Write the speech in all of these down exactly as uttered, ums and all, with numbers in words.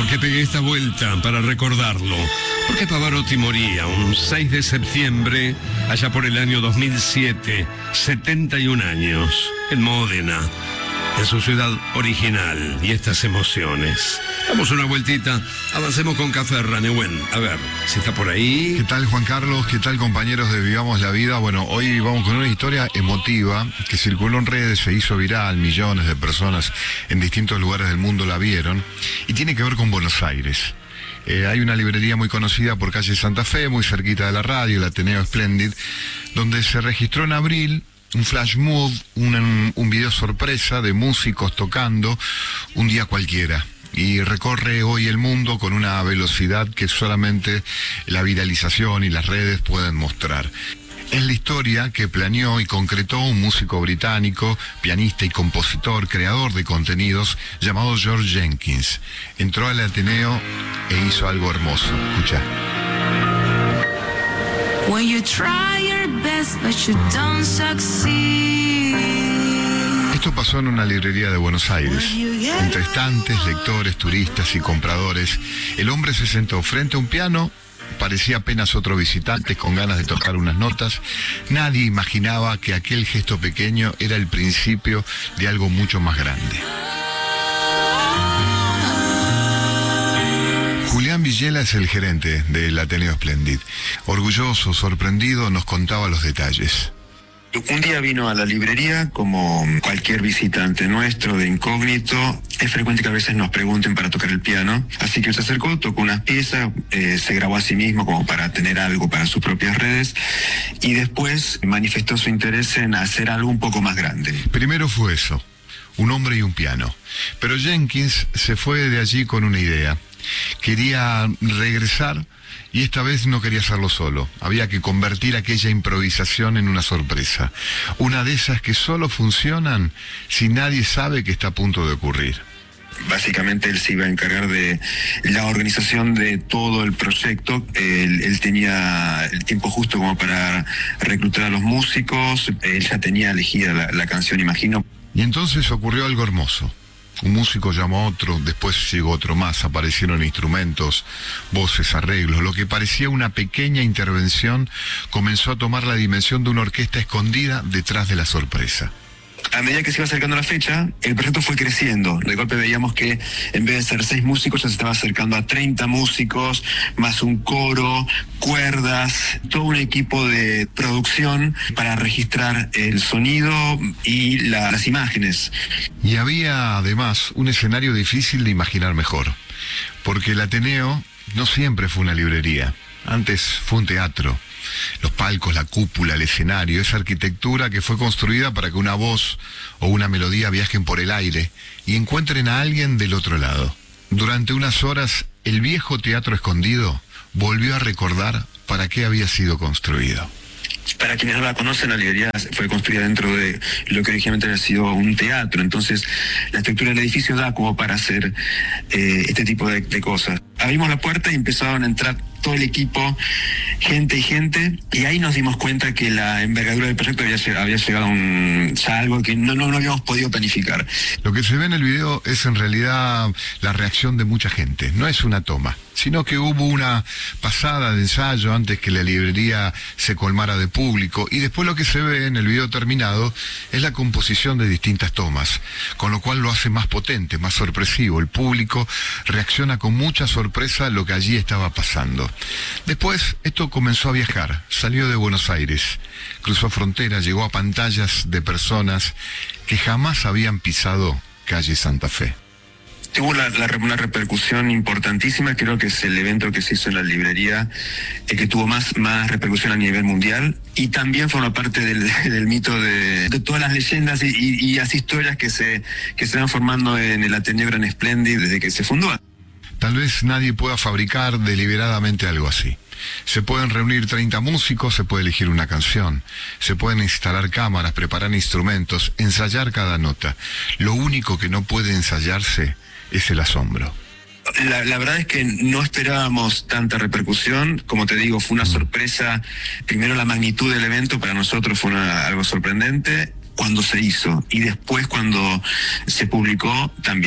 porque pegué esta vuelta para recordarlo. Porque Pavarotti moría un seis de septiembre, allá por el año dos mil siete, setenta y un años, en Módena, en su ciudad original, y estas emociones. Damos una vueltita, avancemos con Café Ranehuen. A ver, si está por ahí. ¿Qué tal, Juan Carlos? ¿Qué tal, compañeros de Vivamos la Vida? Bueno, hoy vamos con una historia emotiva que circuló en redes, se hizo viral, millones de personas en distintos lugares del mundo la vieron, y tiene que ver con Buenos Aires. Eh, hay una librería muy conocida por calle Santa Fe, muy cerquita de la radio, el Ateneo Splendid, donde se registró en abril un flash mob, un, un video sorpresa de músicos tocando un día cualquiera. Y recorre hoy el mundo con una velocidad que solamente la viralización y las redes pueden mostrar. Es la historia que planeó y concretó un músico británico, pianista y compositor, creador de contenidos, llamado George Jenkins. Entró al Ateneo e hizo algo hermoso. Escucha. When you try your best, but you don't succeed. Esto pasó en una librería de Buenos Aires. Entre estantes, lectores, turistas y compradores, el hombre se sentó frente a un piano. Parecía apenas otro visitante con ganas de tocar unas notas. Nadie imaginaba que aquel gesto pequeño era el principio de algo mucho más grande. Julián Villela es el gerente del Ateneo Splendid. Orgulloso, sorprendido, nos contaba los detalles. Un día vino a la librería, como cualquier visitante nuestro de incógnito. Es frecuente que a veces nos pregunten para tocar el piano, así que se acercó, tocó unas piezas, eh, se grabó a sí mismo como para tener algo para sus propias redes, y después manifestó su interés en hacer algo un poco más grande. Primero fue eso, un hombre y un piano, pero Jenkins se fue de allí con una idea. Quería regresar, y esta vez no quería hacerlo solo. Había que convertir aquella improvisación en una sorpresa. Una de esas que solo funcionan si nadie sabe que está a punto de ocurrir. Básicamente él se iba a encargar de la organización de todo el proyecto. Él, él tenía el tiempo justo como para reclutar a los músicos. Él ya tenía elegida la, la canción, imagino. Y entonces ocurrió algo hermoso. Un músico llamó a otro, después llegó otro más, aparecieron instrumentos, voces, arreglos. Lo que parecía una pequeña intervención comenzó a tomar la dimensión de una orquesta escondida detrás de la sorpresa. A medida que se iba acercando la fecha, el proyecto fue creciendo. De golpe veíamos que en vez de ser seis músicos, ya se estaba acercando a treinta músicos, más un coro, cuerdas, todo un equipo de producción para registrar el sonido y la, las imágenes. Y había además un escenario difícil de imaginar mejor, porque el Ateneo no siempre fue una librería, antes fue un teatro. Los palcos, la cúpula, el escenario, esa arquitectura que fue construida para que una voz o una melodía viajen por el aire y encuentren a alguien del otro lado. Durante unas horas, el viejo teatro escondido volvió a recordar para qué había sido construido. Para quienes no la conocen, la librería fue construida dentro de lo que originalmente había sido un teatro, entonces la estructura del edificio da como para hacer eh, este tipo de, de cosas. Abrimos la puerta y empezaron a entrar todo el equipo, gente y gente, y ahí nos dimos cuenta que la envergadura del proyecto había, había llegado a un, ya algo que no, no, no habíamos podido planificar. Lo que se ve en el video es en realidad la reacción de mucha gente, no es una toma, sino que hubo una pasada de ensayo antes que la librería se colmara de público, y después lo que se ve en el video terminado es la composición de distintas tomas, con lo cual lo hace más potente, más sorpresivo. El público reacciona con mucha sorpresa a lo que allí estaba pasando. Después esto comenzó a viajar, salió de Buenos Aires, cruzó fronteras, llegó a pantallas de personas que jamás habían pisado calle Santa Fe. Tuvo la, la, una repercusión importantísima. Creo que es el evento que se hizo en la librería el que tuvo más, más repercusión a nivel mundial, y también forma parte del, del mito de, de todas las leyendas y, y, y las historias que se, que se van formando en el Ateneo Gran Splendid desde que se fundó. Tal vez nadie pueda fabricar deliberadamente algo así. Se pueden reunir treinta músicos, se puede elegir una canción, se pueden instalar cámaras, preparar instrumentos, ensayar cada nota. Lo único que no puede ensayarse es el asombro. La, la verdad es que no esperábamos tanta repercusión. Como te digo, fue una sorpresa. Primero, la magnitud del evento para nosotros fue una, algo sorprendente cuando se hizo, y después cuando se publicó también.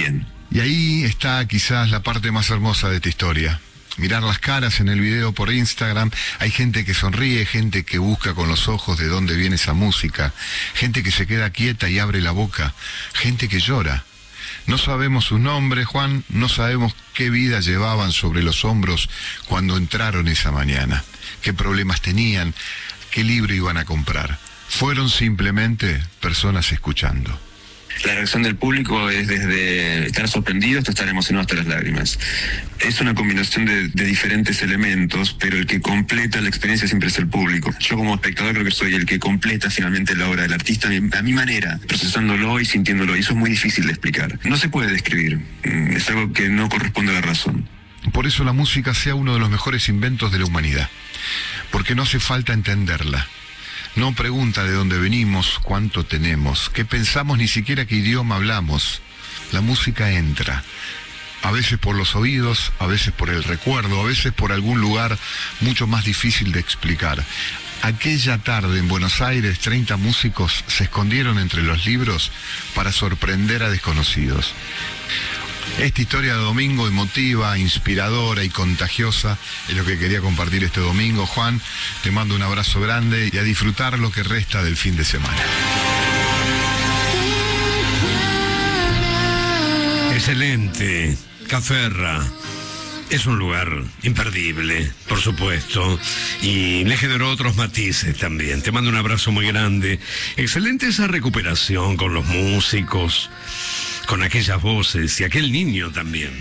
Y ahí está quizás la parte más hermosa de esta historia. Mirar las caras en el video por Instagram, hay gente que sonríe, gente que busca con los ojos de dónde viene esa música, gente que se queda quieta y abre la boca, gente que llora. No sabemos sus nombres, Juan, no sabemos qué vida llevaban sobre los hombros cuando entraron esa mañana, qué problemas tenían, qué libro iban a comprar. Fueron simplemente personas escuchando. La reacción del público es desde estar sorprendido hasta estar emocionado hasta las lágrimas. Es una combinación de, de diferentes elementos, pero el que completa la experiencia siempre es el público. Yo como espectador creo que soy el que completa finalmente la obra del artista a mi manera, procesándolo y sintiéndolo, y eso es muy difícil de explicar. No se puede describir, es algo que no corresponde a la razón. Por eso la música sea uno de los mejores inventos de la humanidad, porque no hace falta entenderla. No pregunta de dónde venimos, cuánto tenemos, qué pensamos, ni siquiera qué idioma hablamos. La música entra, a veces por los oídos, a veces por el recuerdo, a veces por algún lugar mucho más difícil de explicar. Aquella tarde en Buenos Aires, treinta músicos se escondieron entre los libros para sorprender a desconocidos. Esta historia de domingo emotiva, inspiradora y contagiosa es lo que quería compartir este domingo. Juan, te mando un abrazo grande y a disfrutar lo que resta del fin de semana. Excelente. Caferra es un lugar imperdible, por supuesto, y le generó otros matices también. Te mando un abrazo muy grande. Excelente esa recuperación con los músicos, con aquellas voces y aquel niño también.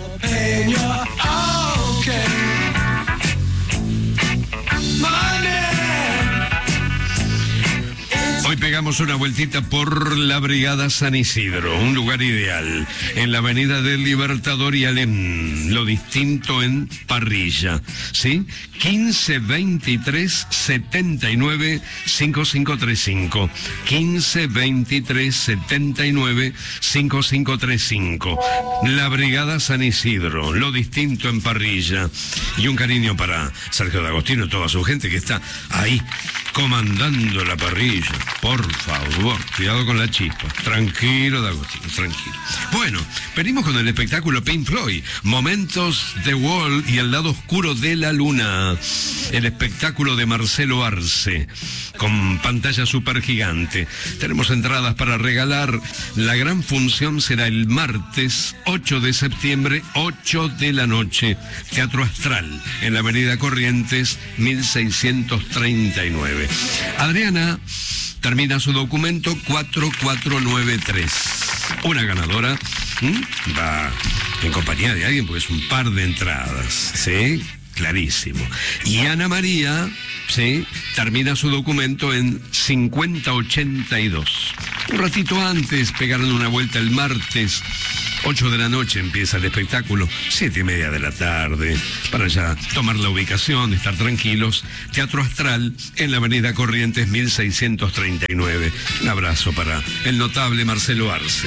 Hoy pegamos una vueltita por la Brigada San Isidro, un lugar ideal, en la Avenida del Libertador y Alem, lo distinto en parrilla, ¿sí? quince veintitrés setenta y nueve cincuenta y cinco treinta y cinco, quince veintitrés setenta y nueve cincuenta y cinco treinta y cinco. La Brigada San Isidro, lo distinto en parrilla. Y un cariño para Sergio D'Agostino y toda su gente que está ahí comandando la parrilla. Por favor, cuidado con la chispa. Tranquilo, D'Agostino, tranquilo. Bueno, venimos con el espectáculo Pink Floyd, Momentos de Wall y el lado oscuro de la luna. El espectáculo de Marcelo Arce, con pantalla super gigante. Tenemos entradas para regalar. La gran función será el martes ocho de septiembre, ocho de la noche. Teatro Astral, en la Avenida Corrientes, mil seiscientos treinta y nueve. Adriana termina su documento cuatro cuatro nueve tres. Una ganadora ¿m? va en compañía de alguien, porque es un par de entradas, ¿sí? Clarísimo. Y Ana María, ¿sí?, termina su documento en cincuenta ochenta y dos. Un ratito antes pegaron una vuelta el martes. ocho de la noche empieza el espectáculo, siete y media de la tarde, para ya tomar la ubicación, estar tranquilos. Teatro Astral, en la Avenida Corrientes, mil seiscientos treinta y nueve. Un abrazo para el notable Marcelo Arce.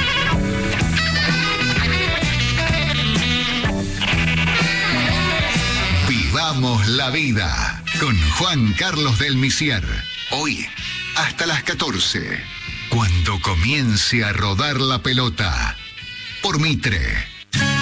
Vivamos la vida con Juan Carlos del Misier. Hoy, hasta las catorce, cuando comience a rodar la pelota. Por Mitre.